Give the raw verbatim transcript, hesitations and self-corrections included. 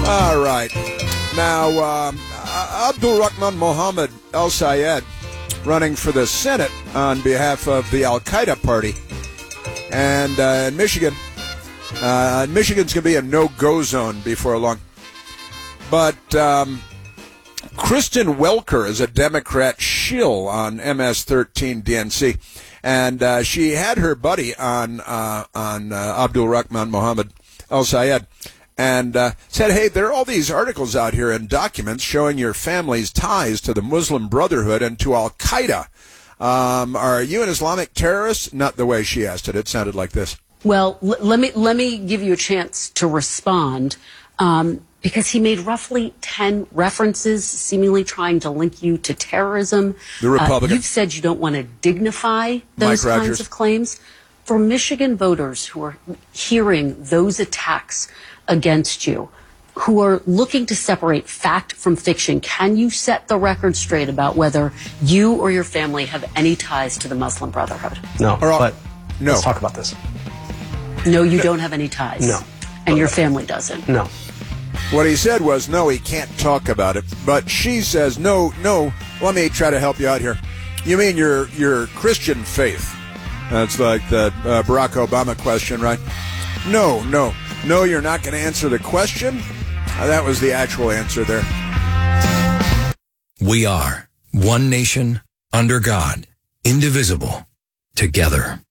All right. Now, um, Abdul Rahman Mohammed Al Sayed running for the Senate on behalf of the Al-Qaeda party. And uh, in Michigan, uh, Michigan's going to be a no-go zone before long. But um, Kristen Welker is a Democrat shill on M S thirteen D N C. And uh, she had her buddy on, uh, on uh, Abdul Rahman Mohammed Al Sayed. And uh, said, hey, there are all these articles out here and documents showing your family's ties to the Muslim Brotherhood and to Al-Qaeda. Um, are you an Islamic terrorist? Not the way she asked it. It sounded like this. Well, l- let me let me give you a chance to respond, um, because he made roughly ten references, seemingly trying to link you to terrorism. The Republican. Uh, you've said you don't want to dignify those Mike kinds Rogers. of claims. For Michigan voters who are hearing those attacks against you, who are looking to separate fact from fiction, can you set the record straight about whether you or your family have any ties to the Muslim Brotherhood? No, Or, but no. let's talk about this. No, you don't have any ties. No. And your family doesn't. No. What he said was, no, he can't talk about it. But she says, no, no, let me try to help you out here. You mean your your Christian faith? That's like the uh, Barack Obama question, right? No, no, no, you're not going to answer the question? Uh, that was the actual answer there. We are one nation, under God, indivisible, together.